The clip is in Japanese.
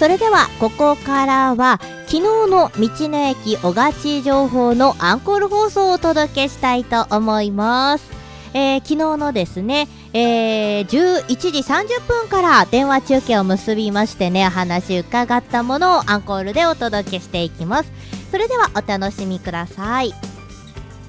それではここからは昨日の道の駅おがち情報のアンコール放送をお届けしたいと思います。昨日のですね、11時30分から電話中継を結びましてね、話伺ったものをアンコールでお届けしていきます。それではお楽しみください。